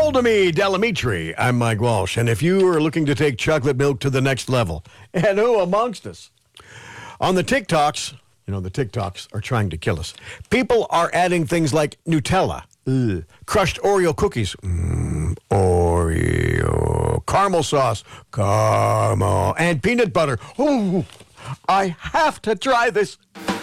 Follow me, Delamitri. I'm Mike Walsh, and if you are looking to take chocolate milk to the next level, and who amongst us? On the TikToks, the TikToks are trying to kill us. People are adding things like Nutella, crushed Oreo cookies, Oreo, caramel sauce, caramel, and peanut butter. Ooh, I have to try this.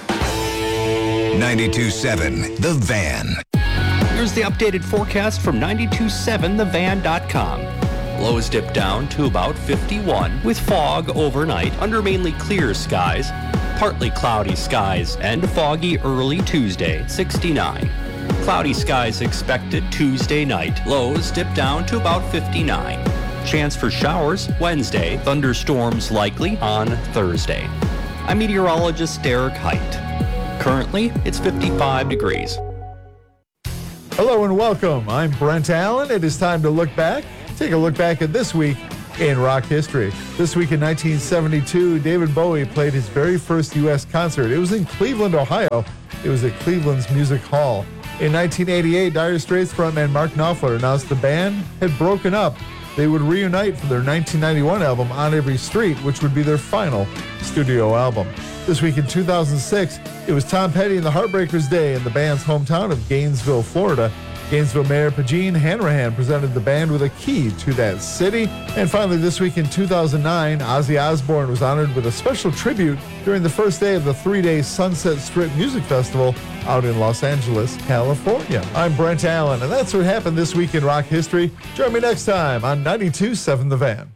92.7 The Van. Here's the updated forecast from 927thevan.com. Lows dip down to about 51 with fog overnight under mainly clear skies, partly cloudy skies, and foggy early Tuesday, 69. Cloudy skies expected Tuesday night. Lows dip down to about 59. Chance for showers Wednesday, thunderstorms likely on Thursday. I'm meteorologist Derek Height. Currently, it's 55 degrees. Hello and welcome. I'm Brent Allen. It is time to look back. Take a look back at this week in rock history. This week in 1972, David Bowie played his very first U.S. concert. It was in Cleveland, Ohio. It was at Cleveland's Music Hall. In 1988, Dire Straits frontman Mark Knopfler announced the band had broken up. They would reunite for their 1991 album, On Every Street, which would be their final studio album. This week in 2006, it was Tom Petty and the Heartbreakers Day in the band's hometown of Gainesville, Florida. Gainesville Mayor Pajeen Hanrahan presented the band with a key to that city. And finally, this week in 2009, Ozzy Osbourne was honored with a special tribute during the first day of the 3-day Sunset Strip Music Festival out in Los Angeles, California. I'm Brent Allen, and that's what happened this week in rock history. Join me next time on 92.7 The Van.